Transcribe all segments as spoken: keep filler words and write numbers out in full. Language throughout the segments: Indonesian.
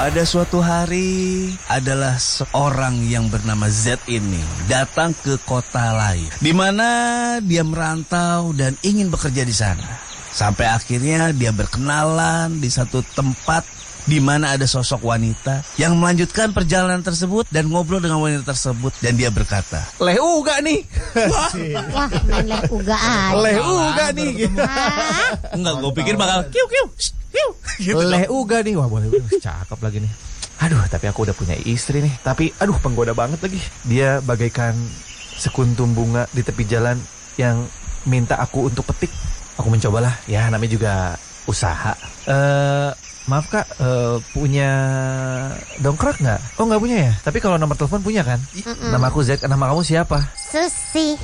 Pada suatu hari adalah seorang yang bernama Z ini datang ke kota lain, di mana dia merantau dan ingin bekerja di sana. Sampai akhirnya dia berkenalan di satu tempat di mana ada sosok wanita yang melanjutkan perjalanan tersebut dan ngobrol dengan wanita tersebut, dan dia berkata, "Leh uga nih." Wah, wah main leh uga aja. Leh uga nih. Enggak, gue pikir bakal kiu kiu. Gitu Leh uga nih. Wah, boleh, boleh. Cakep lagi nih. Aduh, tapi aku udah punya istri nih. Tapi aduh, penggoda banget lagi. Dia bagaikan sekuntum bunga di tepi jalan yang minta aku untuk petik. Aku mencobalah. Ya, namanya juga usaha. Eh, maaf Kak, eh, punya dongkrak nggak? Oh, nggak punya ya? Tapi kalau nomor telepon punya kan? Mm-mm. Nama aku Z. Nama kamu siapa? Susi.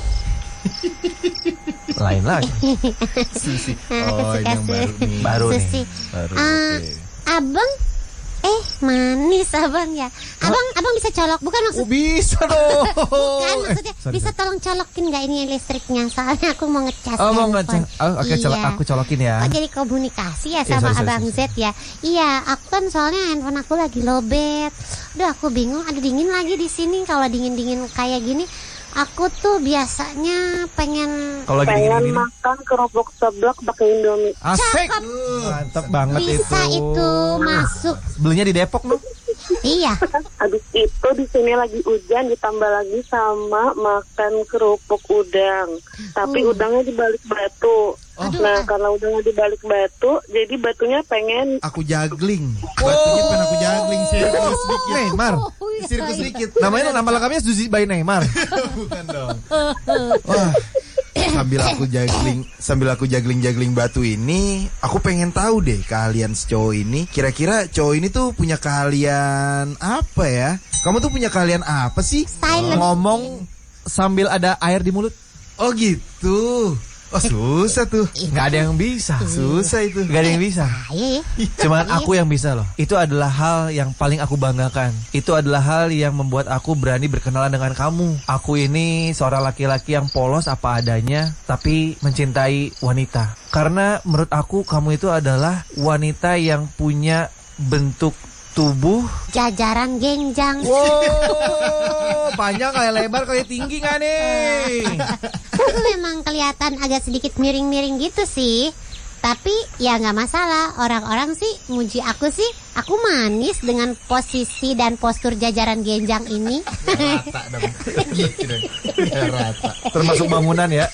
Lain lagi. Susi. Oh, ini yang baru nih. Baru Susi. nih. Baru. Uh, Okay. Abang, eh manis abang ya. Abang, oh. abang bisa colok, bukan maksud? Oh, bisa dong. Bukan maksudnya, eh, sorry, bisa sorry. tolong colokin nggak ini listriknya? Soalnya aku mau ngecas. Oh, mau handphone. ngecas. Oh, oke, okay, Iya. aku colokin ya. Oh, jadi komunikasi ya Iya, sama sorry, sorry, abang sorry. Z ya? Iya, aku kan soalnya handphone aku lagi lowbat. Aduh, aku bingung. Ada dingin lagi di sini. Kalau dingin-dingin kayak gini, aku tuh biasanya pengen Kalau lagi pengen gini-gini. makan kerupuk seblak pakai Indomie. Asik. Cakep. Mantap banget itu. bisa itu masuk. Belinya di Depok loh. Iya. Habis itu di sini lagi hujan, ditambah lagi sama makan kerupuk udang. Tapi Uh. udangnya di balik batu. Aduh, Nah, ah. karena udangnya di balik batu, jadi batunya pengen Aku juggling. Batunya pengen aku juggling. Sirkus dikit. Neymar. Sirkus dikit. Namanya nama lengkapnya Suzy by Neymar. Bukan dong. Wah. Sambil aku juggling, sambil aku juggling-juggling batu ini, aku pengen tahu deh keahlian si cowok ini. Kira-kira cowok ini tuh punya keahlian apa ya? Kamu tuh punya keahlian apa sih? Silent. Ngomong sambil ada air di mulut. Oh gitu. Oh susah tuh. Nggak ada yang bisa. Susah itu. Nggak ada yang bisa. Iya. Cuman aku yang bisa loh. Itu adalah hal yang paling aku banggakan. Itu adalah hal yang membuat aku berani berkenalan dengan kamu. Aku ini seorang laki-laki yang polos apa adanya, tapi mencintai wanita. Karena menurut aku kamu itu adalah wanita yang punya bentuk tubuh Jajaran genjang. wow, panjang kayak lebar kayak tinggi nggak nih? Aku memang kelihatan agak sedikit miring-miring gitu sih. Tapi ya nggak masalah. Orang-orang sih muji aku sih. Aku manis dengan posisi dan postur jajaran genjang ini. Rata dong. Gitu dong. Ya, rata. Termasuk bangunan ya.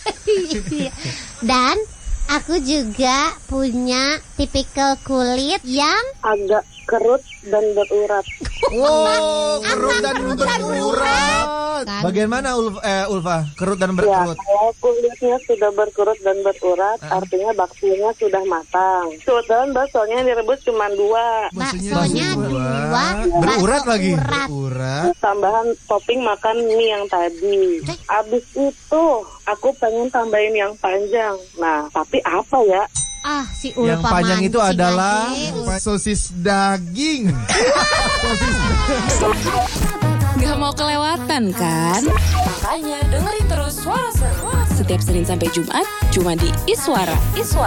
Dan aku juga punya tipikal kulit yang agak kerut dan berurat. Wow, kerut dan berurat. Kan? Bagian mana Ulfa, eh, Ulfa? Kerut dan Ya, berkerut. kalau kulitnya sudah berkerut dan berurat, artinya baksonya sudah matang. Kebetulan baksonya yang direbus cuma dua. baksonya dua, Berurat bakso lagi. urat. Urat. Tambahan topping makan mie yang tadi. Abis itu aku pengen tambahin yang panjang. Nah, tapi apa ya? Ah, si Ulfa Yang panjang itu mancing adalah aja. Sosis daging. Gak mau kelewatan kan? Makanya dengerin terus Suara Seru setiap Senin sampai Jumat cuma di Iswara. Iswara.